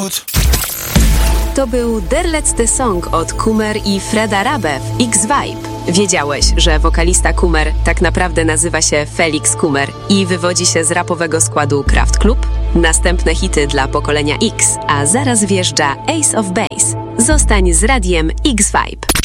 To był Der letzte Song od Kumer i Freda Rabe w X-Vibe. Wiedziałeś, że wokalista Kumer tak naprawdę nazywa się Felix Kumer i wywodzi się z rapowego składu Kraft Klub? Następne hity dla pokolenia X, a zaraz wjeżdża Ace of Base. Zostań z radiem X-Vibe.